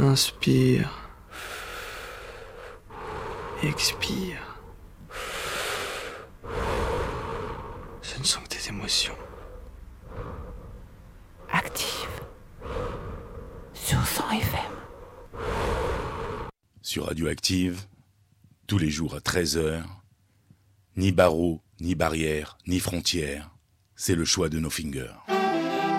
Inspire. Expire. Ce ne sont que des émotions. Active. Sur 100 FM. Sur Radioactive, tous les jours à 13h, ni barreaux, ni barrières, ni frontières, c'est le choix de No Finger.